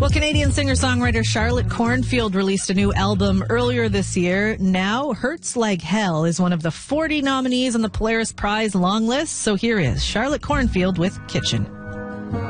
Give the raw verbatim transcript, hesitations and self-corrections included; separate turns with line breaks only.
Well, Canadian singer-songwriter Charlotte Cornfield released a new album earlier this year. Now, Hurts Like Hell is one of the forty nominees on the Polaris Prize long list. So here is Charlotte Cornfield with Kitchen.